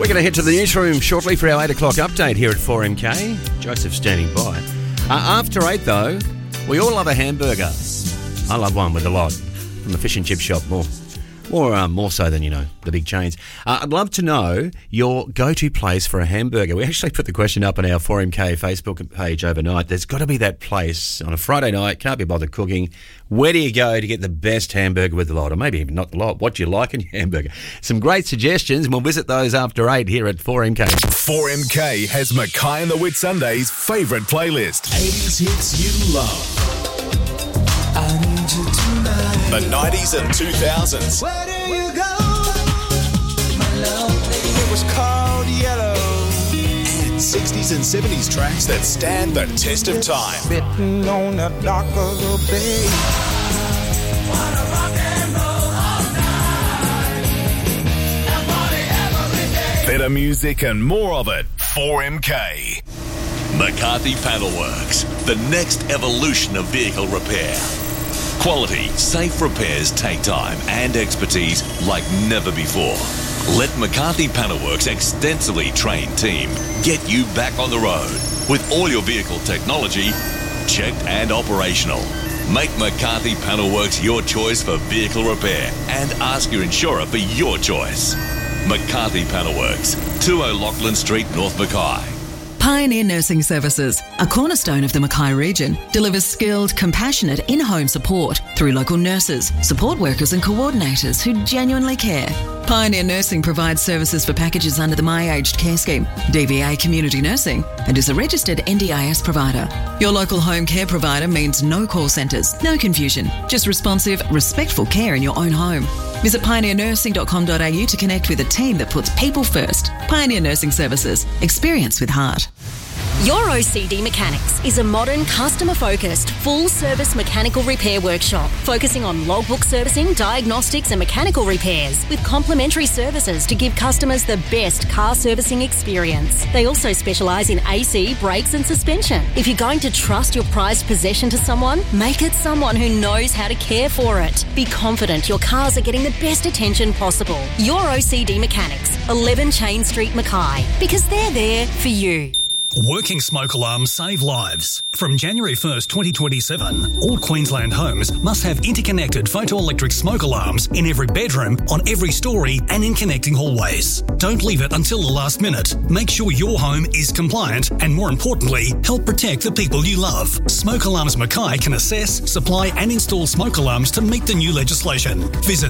We're going to head to the newsroom shortly for our 8 o'clock update here at 4MK. Joseph standing by. After 8, though, we all love a hamburger. I love one with a lot from the fish and chip shop, more so than, the big chains. I'd love to know your go-to place for a hamburger. We actually put the question up on our 4MK Facebook page overnight. There's got to be that place on a Friday night, can't be bothered cooking. Where do you go to get the best hamburger with a lot? Or maybe even not the lot. What do you like in your hamburger? Some great suggestions, and we'll visit those after 8 here at 4MK. 4MK has Mackay and the Whitsundays' favourite playlist. 80s hits you love. I need you tonight. The 90s and 2000s. Where do you go? My love, it was called Yellow. And 60s and 70s tracks that stand the test of time. Bitten on the dock of the bay. Wanna rock and roll all night. And party every day. Better music and more of it. 4MK. McCarthy Panel Works, the next evolution of vehicle repair. Quality, safe repairs take time and expertise like never before. Let McCarthy Panel Works' extensively trained team get you back on the road with all your vehicle technology checked and operational. Make McCarthy Panel Works your choice for vehicle repair and ask your insurer for your choice. McCarthy Panel Works, 20 Lachlan Street, North Mackay. Pioneer Nursing Services, a cornerstone of the Mackay region, delivers skilled, compassionate in-home support through local nurses, support workers and coordinators who genuinely care. Pioneer Nursing provides services for packages under the My Aged Care Scheme, DVA Community Nursing, and is a registered NDIS provider. Your local home care provider means no call centres, no confusion, just responsive, respectful care in your own home. Visit pioneernursing.com.au to connect with a team that puts people first. Pioneer Nursing Services. Experience with heart. Your OCD Mechanics is a modern, customer-focused, full-service mechanical repair workshop focusing on logbook servicing, diagnostics and mechanical repairs with complimentary services to give customers the best car servicing experience. They also specialise in AC, brakes and suspension. If you're going to trust your prized possession to someone, make it someone who knows how to care for it. Be confident your cars are getting the best attention possible. Your OCD Mechanics, 11 Chain Street, Mackay, because they're there for you. Working smoke alarms save lives. From January 1st, 2027, all Queensland homes must have interconnected photoelectric smoke alarms in every bedroom, on every story and in connecting hallways. Don't leave it until the last minute. Make sure your home is compliant and, more importantly, help protect the people you love. Smoke Alarms Mackay can assess, supply and install smoke alarms to meet the new legislation. Visit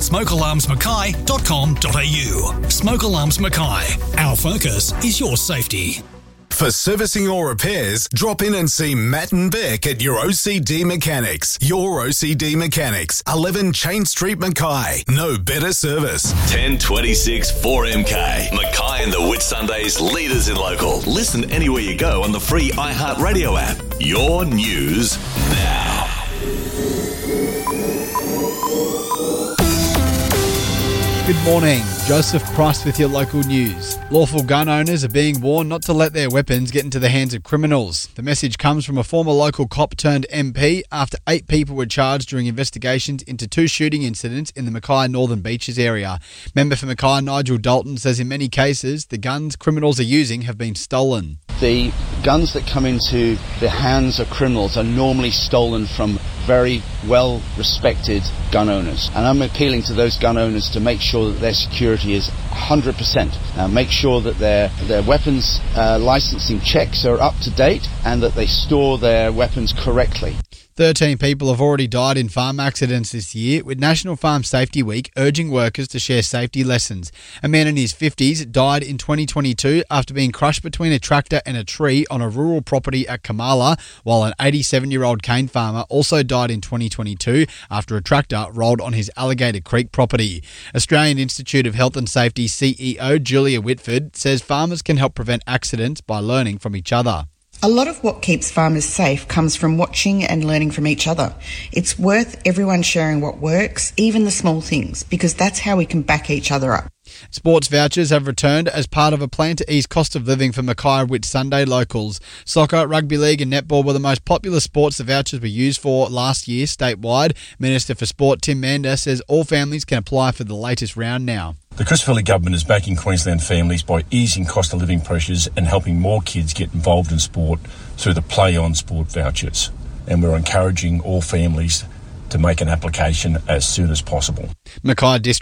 smokealarmsmackay.com.au. Smoke Alarms Mackay. Our focus is your safety. For servicing or repairs, drop in and see Matt and Beck at your OCD Mechanics. Your OCD Mechanics, 11 Chain Street, Mackay. No better service. 1026 4MK. Mackay and the Whitsundays, leaders in local. Listen anywhere you go on the free iHeartRadio app. Your news now. Good morning. Joseph Price with your local news. Lawful gun owners are being warned not to let their weapons get into the hands of criminals. The message comes from a former local cop turned MP after 8 people were charged during investigations into 2 shooting incidents in the Mackay Northern Beaches area. Member for Mackay Nigel Dalton says in many cases the guns criminals are using have been stolen. The guns that come into the hands of criminals are normally stolen from very well-respected gun owners. And I'm appealing to those gun owners to make sure that their security is 100%. Make sure that their weapons licensing checks are up to date and that they store their weapons correctly. 13 people have already died in farm accidents this year, with National Farm Safety Week urging workers to share safety lessons. A man in his 50s died in 2022 after being crushed between a tractor and a tree on a rural property at Kamala, while an 87-year-old cane farmer also died in 2022 after a tractor rolled on his Alligator Creek property. Australian Institute of Health and Safety CEO Julia Whitford says farmers can help prevent accidents by learning from each other. A lot of what keeps farmers safe comes from watching and learning from each other. It's worth everyone sharing what works, even the small things, because that's how we can back each other up. Sports vouchers have returned as part of a plan to ease cost of living for Mackay Whitsunday locals. Soccer, rugby league and netball were the most popular sports the vouchers were used for last year statewide. Minister for Sport Tim Mander says all families can apply for the latest round now. The Chris Fairley government is backing Queensland families by easing cost of living pressures and helping more kids get involved in sport through the Play On Sport vouchers. And we're encouraging all families to make an application as soon as possible. Mackay District